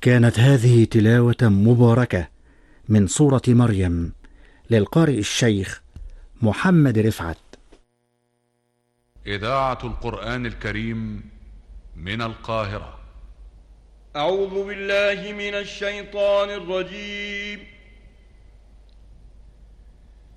كانت هذه تلاوة مباركة من سورة مريم للقارئ الشيخ محمد رفعت. إذاعة القرآن الكريم من القاهرة. أعوذ بالله من الشيطان الرجيم.